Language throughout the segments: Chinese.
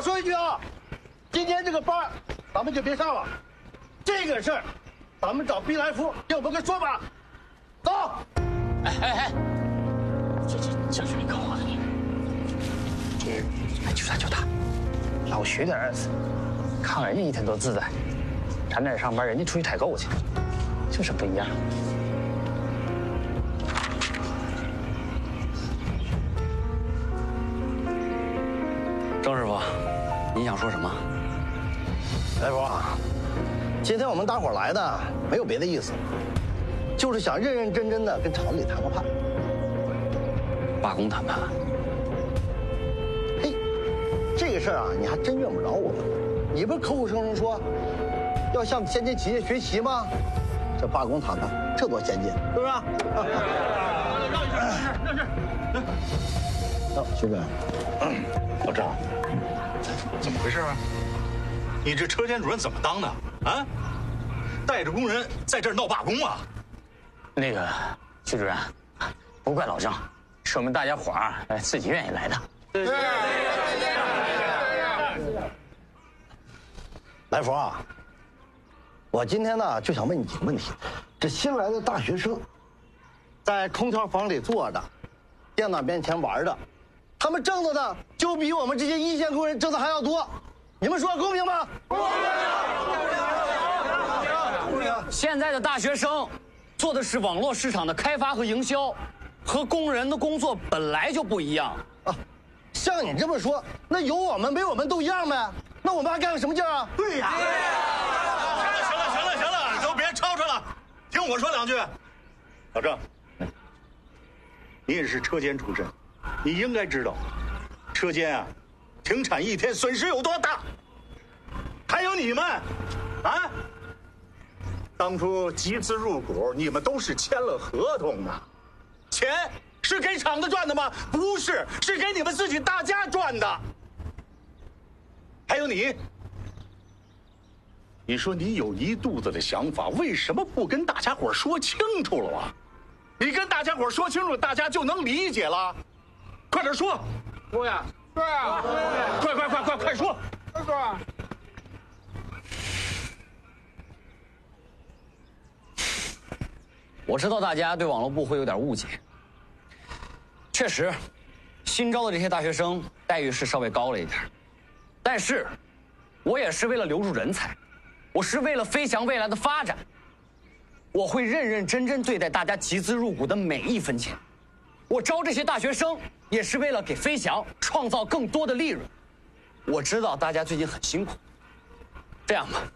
说一句啊，今天这个班咱们就别上了，这个事儿，咱们找毕来福给我们个说法。走。 哎，这是你搞我的你。就他，老学点儿，看人家一天多自在，咱这上班，人家出去采购去，就是不一样。 张师傅，你想说什么？ 来福啊，今天我们大伙来的没有别的意思，就是想认认真真的跟厂里谈个判。 罢工谈判？ 嘿，这个事儿啊，你还真怨不着我们。你不是口口声声说要向先进企业学习吗？这罢工谈判，这多先进，是不是？学长， 老张，怎么回事啊？你这车间主任怎么当的啊？带着工人在这儿闹罢工啊？ 那个徐主任，不怪老张，是我们大家伙儿自己愿意来的。 来福啊，我今天呢就想问你几个问题。这新来的大学生，在空调房里坐着，电脑面前玩的，他们挣的呢就比我们这些一线工人挣的还要多，你们说公平吗？公平！ 现在的大学生做的是网络市场的开发和营销，和工人的工作本来就不一样啊。像你这么说，那有我们没我们都一样呗？那我们还干个什么劲儿啊？对呀。 行了，都别吵吵了，听我说两句。老郑，你也是车间出身，你应该知道，车间啊，停产一天损失有多大。还有你们，啊，当初集资入股，你们都是签了合同的，钱是给厂子赚的吗？不是，是给你们自己大家赚的。还有你说你有一肚子的想法，为什么不跟大家伙说清楚了啊？你跟大家伙说清楚，大家就能理解了。快点说。 说呀，说呀， 快说。 快说啊。 我知道大家对网络部会有点误解，确实，新招的这些大学生待遇是稍微高了一点，但是，我也是为了留住人才，我是为了飞翔未来的发展，我会认认真真对待大家集资入股的每一分钱。我招这些大学生也是为了给飞翔创造更多的利润。我知道大家最近很辛苦，这样吧，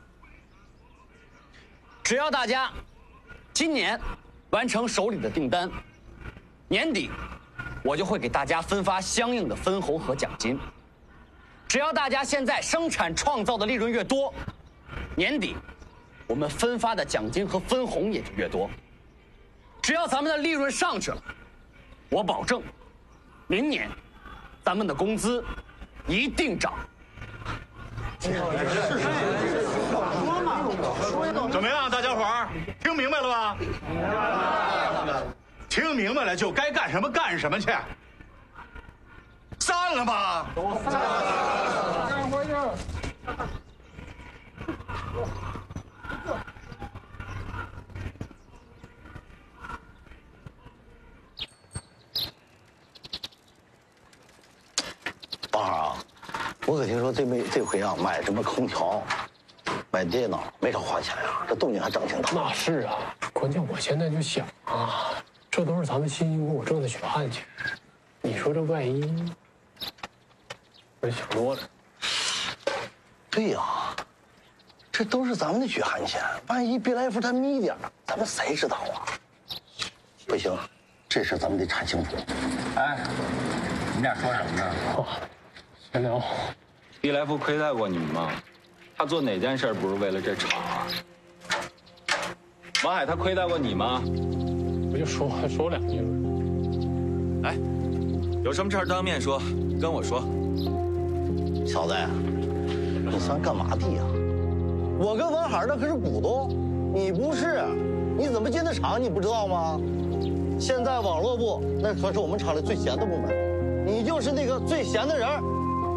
只要大家今年完成手里的订单，年底我就会给大家分发相应的分红和奖金。只要大家现在生产创造的利润越多，年底我们分发的奖金和分红也就越多。只要咱们的利润上去了，我保证，明年咱们的工资一定涨。 怎么样，大家伙儿听明白了吧？听明白了就该干什么干什么去。散了吧。 干活去。 王二啊，我可听说这回啊买什么空调、买电脑没少花钱呀，这动静还整挺大。 那是啊，关键我现在就想啊，这都是咱们辛辛苦苦挣的血汗钱，你说这万一，我想多了。 对呀，这都是咱们的血汗钱，万一别来福他眯点，咱们谁知道啊？不行，这事咱们得查清楚。 哎，你俩说什么呢？ 哦，闲聊。 毕来福亏待过你们吗？他做哪件事不是为了这厂啊？王海他亏待过你吗？ 我就说两句。 哎，有什么事儿当面说，跟我说。 小子，你算干嘛的呀？我跟王海那可是股东，你不是，你怎么进的厂你不知道吗？现在网络部那可是我们厂里最闲的部门，你就是那个最闲的人。